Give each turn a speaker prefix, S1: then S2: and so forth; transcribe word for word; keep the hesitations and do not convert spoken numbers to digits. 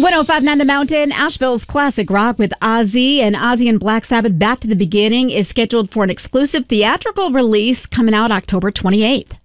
S1: one oh five point nine The Mountain, Asheville's classic rock with Ozzy and Ozzy and Black Sabbath Back to the Beginning is scheduled for an exclusive theatrical release coming out October twenty-eighth.